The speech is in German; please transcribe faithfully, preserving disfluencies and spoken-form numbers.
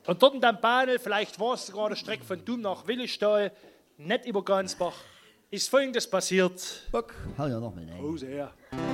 Und dort in dem Bahnel, vielleicht war es gerade Strecke von Dum nach Willestal, nicht über Gansbach, ist Folgendes passiert. Bock, hau ja noch mal rein. Oh, sehr.